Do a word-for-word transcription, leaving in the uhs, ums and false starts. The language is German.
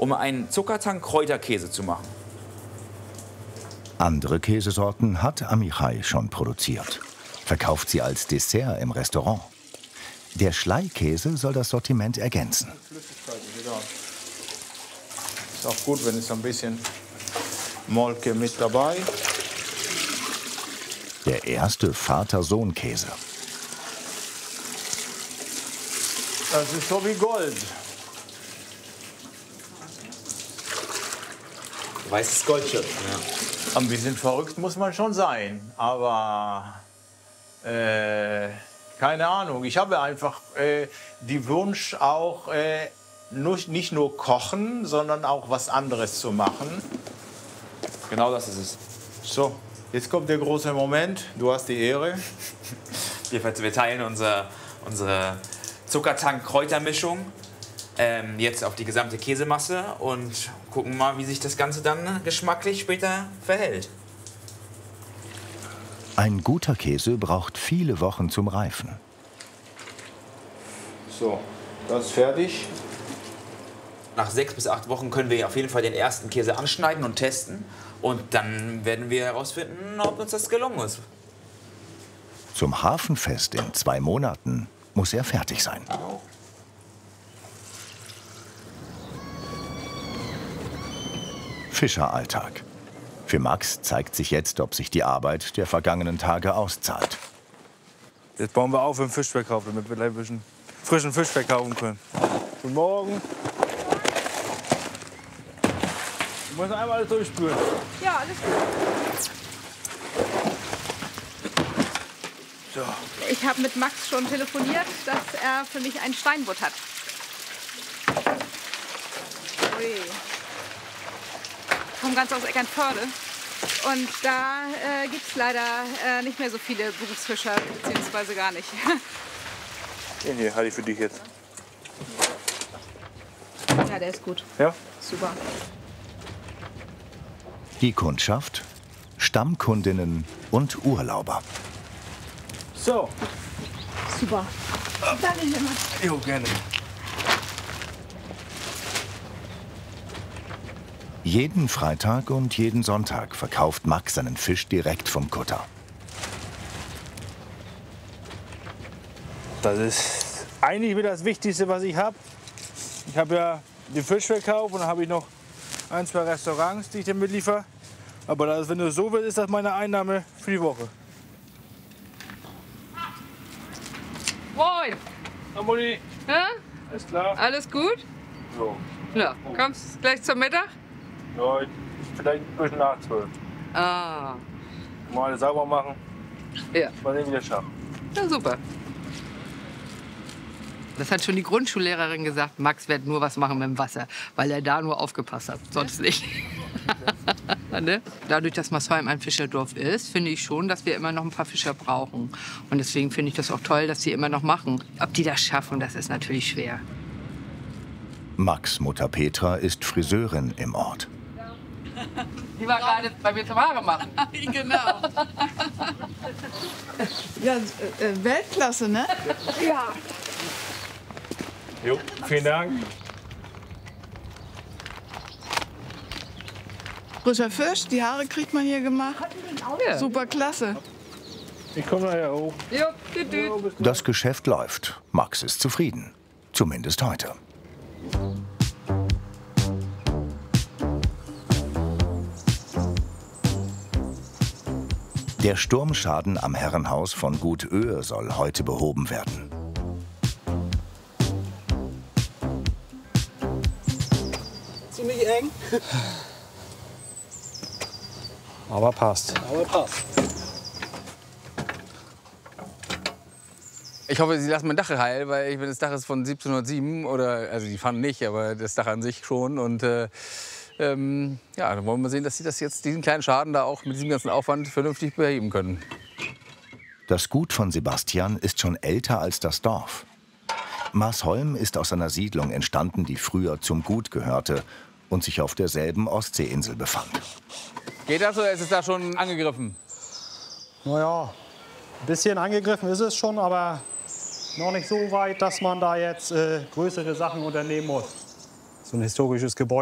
um einen Zuckertank-Kräuterkäse zu machen. Andere Käsesorten hat Amichai schon produziert. Verkauft sie als Dessert im Restaurant. Der Schleikäse soll das Sortiment ergänzen. Ist auch gut, wenn es ein bisschen Molke mit dabei. Der erste Vater-Sohn-Käse. Das ist so wie Gold. Weißes Goldstück. Ja. Ein bisschen verrückt muss man schon sein, aber äh, keine Ahnung. Ich habe einfach äh, den Wunsch, auch äh, nur, nicht nur kochen, sondern auch was anderes zu machen. Genau das ist es. So, jetzt kommt der große Moment. Du hast die Ehre. Wir, wir teilen unser, unsere Zuckertank-Kräutermischung ähm, jetzt auf die gesamte Käsemasse und gucken mal, wie sich das Ganze dann geschmacklich später verhält. Ein guter Käse braucht viele Wochen zum Reifen. So, das ist fertig. Nach sechs bis acht Wochen können wir auf jeden Fall den ersten Käse anschneiden und testen. Und dann werden wir herausfinden, ob uns das gelungen ist. Zum Hafenfest in zwei Monaten muss er fertig sein. Fischeralltag. Für Max zeigt sich jetzt, ob sich die Arbeit der vergangenen Tage auszahlt. Jetzt bauen wir auf im Fischverkauf, damit wir gleich ein bisschen frischen Fisch verkaufen können. Guten Morgen. Du musst einmal alles durchspülen. Ja, alles gut. So. Ich habe mit Max schon telefoniert, dass er für mich einen Steinbutt hat. Ui. Ich komme ganz aus Eckernförde. Und da äh, gibt es leider äh, nicht mehr so viele Berufsfischer, beziehungsweise gar nicht. Den hier halte ich für dich jetzt. Ja, der ist gut. Ja? Super. Die Kundschaft, Stammkundinnen und Urlauber. So. Super. Danke vielmals. Jo, gerne. Jeden Freitag und jeden Sonntag verkauft Max seinen Fisch direkt vom Kutter. Das ist eigentlich wieder das Wichtigste, was ich habe. Ich habe ja den Fischverkauf und dann habe ich noch ein, zwei Restaurants, die ich dir mitliefere. Aber das, wenn du so willst, ist das meine Einnahme für die Woche. Moin. Na, Mutti. Ja? Alles klar? Alles gut? So. Ja. Kommst gleich zum Mittag? Ja, vielleicht ein bisschen nach zwölf. Ah. Mal alles sauber machen. Ja. Mal sehen, wie das schafft. Ja, super. Das hat schon die Grundschullehrerin gesagt, Max wird nur was machen mit dem Wasser, weil er da nur aufgepasst hat, sonst nicht. Ne? Dadurch, dass Marsheim ein Fischerdorf ist, finde ich schon, dass wir immer noch ein paar Fischer brauchen. Und deswegen finde ich das auch toll, dass sie immer noch machen. Ob die das schaffen, das ist natürlich schwer. Max' Mutter Petra ist Friseurin im Ort. Die war gerade bei mir zum Haare machen. Genau. Ja, äh, Weltklasse, ne? Ja. Jo, vielen Dank. Frischer Fisch, die Haare kriegt man hier gemacht. Ja. Super klasse. Ich komme nachher hoch. Jo, tüt, tüt. Das Geschäft läuft. Max ist zufrieden. Zumindest heute. Der Sturmschaden am Herrenhaus von Gut Oehe soll heute behoben werden. Ziemlich eng. Aber passt. Aber passt. Ich hoffe, Sie lassen mein Dach heil, weil ich, wenn das Dach ist von siebzehnhundertsieben, oder, also die Pfannen nicht, aber das Dach an sich schon. Und äh, ähm, ja, dann wollen wir sehen, dass Sie das jetzt, diesen kleinen Schaden da auch mit diesem ganzen Aufwand vernünftig beheben können. Das Gut von Sebastian ist schon älter als das Dorf. Marsholm ist aus einer Siedlung entstanden, die früher zum Gut gehörte und sich auf derselben Ostseeinsel befand. Geht das oder ist es da schon angegriffen? Naja, ein bisschen angegriffen ist es schon, aber noch nicht so weit, dass man da jetzt äh, größere Sachen unternehmen muss. So ein historisches Gebäude.